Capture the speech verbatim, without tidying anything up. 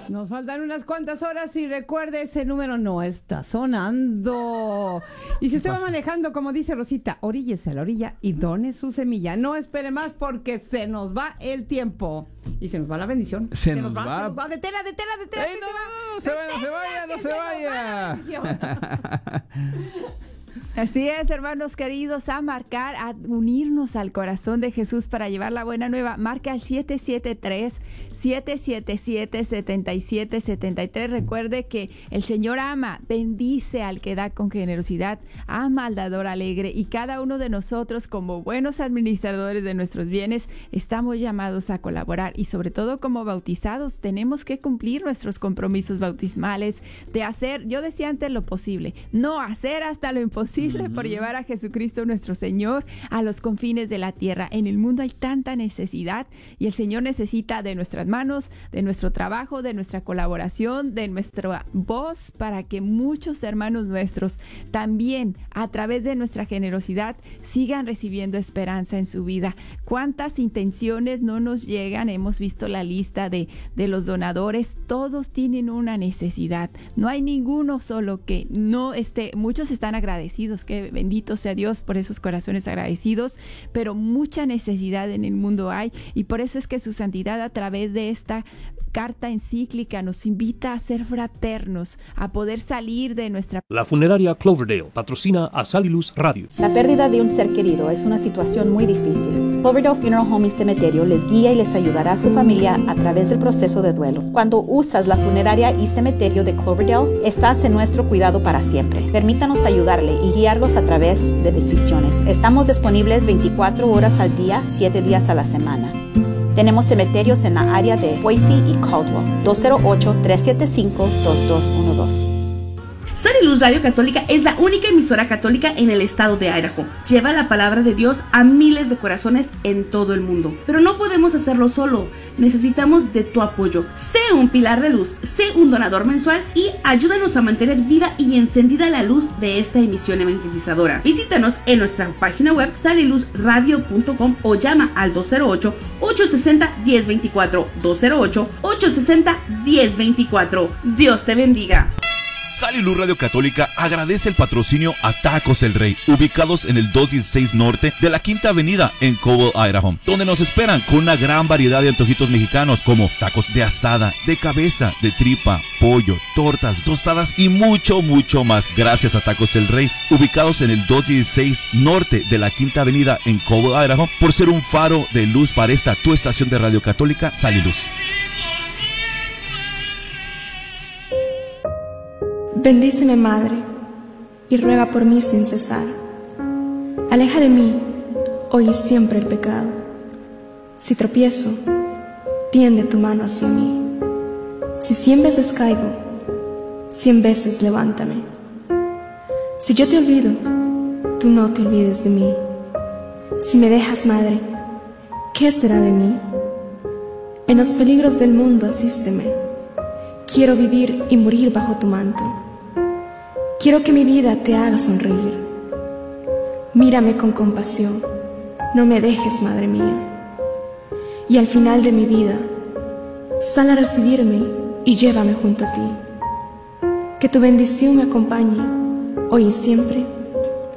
Nos faltan unas cuantas horas y recuerde, ese número no está sonando. Y si usted va manejando, como dice Rosita, oríllese a la orilla y done su semilla. No espere más porque se nos va el tiempo. Y se nos va la bendición. Se, se nos, nos va, va. Se nos va de tela, de tela, de tela. ¡Ey, no, no, no, se vaya, no se vaya, no se vaya! Así es, hermanos queridos, a marcar, a unirnos al corazón de Jesús para llevar la buena nueva. Marca al siete siete tres, siete siete siete, siete siete siete tres. Recuerde que el Señor ama, bendice al que da con generosidad, ama al dador alegre, y cada uno de nosotros, como buenos administradores de nuestros bienes, estamos llamados a colaborar, y sobre todo como bautizados tenemos que cumplir nuestros compromisos bautismales de hacer, yo decía antes, lo posible, no hacer hasta lo imposible por llevar a Jesucristo nuestro Señor a los confines de la tierra. En el mundo hay tanta necesidad y el Señor necesita de nuestras manos, de nuestro trabajo, de nuestra colaboración, de nuestra voz, para que muchos hermanos nuestros también a través de nuestra generosidad sigan recibiendo esperanza en su vida. ¿Cuántas intenciones no nos llegan? Hemos visto la lista de, de los donadores. Todos tienen una necesidad. No hay ninguno solo que no esté. Muchos están agradecidos, que bendito sea Dios por esos corazones agradecidos, pero mucha necesidad en el mundo hay, y por eso es que su santidad, a través de esta carta encíclica, nos invita a ser fraternos, a poder salir de nuestra... La funeraria Cloverdale patrocina a Sal y Luz Radio. La pérdida de un ser querido es una situación muy difícil. Cloverdale Funeral Home y Cementerio les guía y les ayudará a su familia a través del proceso de duelo. Cuando usas la funeraria y cementerio de Cloverdale, estás en nuestro cuidado para siempre. Permítanos ayudarle y guiarlos a través de decisiones. Estamos disponibles veinticuatro horas al día, siete días a la semana. Tenemos cementerios en la área de Boise y Caldwell. dos cero ocho, tres siete cinco, dos dos uno dos. Sal y Luz Radio Católica es la única emisora católica en el estado de Idaho. Lleva la palabra de Dios a miles de corazones en todo el mundo. Pero no podemos hacerlo solo. Necesitamos de tu apoyo. Sé un pilar de luz, sé un donador mensual y ayúdanos a mantener viva y encendida la luz de esta emisión evangelizadora. Visítanos en nuestra página web sal y luz radio punto com o llama al dos cero ocho, ocho seis cero, uno cero dos cuatro, dos cero ocho, ocho seis cero, uno cero dos cuatro. Dios te bendiga. Sal y Luz Radio Católica agradece el patrocinio a Tacos El Rey, ubicados en el doscientos dieciséis Norte de la Quinta Avenida en Cobble, Idaho, donde nos esperan con una gran variedad de antojitos mexicanos como tacos de asada, de cabeza, de tripa, pollo, tortas, tostadas y mucho, mucho más. Gracias a Tacos El Rey, ubicados en el doscientos dieciséis Norte de la Quinta Avenida en Cobble, Idaho, por ser un faro de luz para esta tu estación de radio católica, Sal y Luz. Bendíceme, Madre, y ruega por mí sin cesar. Aleja de mí, hoy y siempre, el pecado. Si tropiezo, tiende tu mano hacia mí. Si cien veces caigo, cien veces levántame. Si yo te olvido, tú no te olvides de mí. Si me dejas, Madre, ¿qué será de mí? En los peligros del mundo asísteme. Quiero vivir y morir bajo tu manto. Quiero que mi vida te haga sonreír. Mírame con compasión, no me dejes, Madre mía. Y al final de mi vida, sal a recibirme y llévame junto a ti. Que tu bendición me acompañe, hoy y siempre.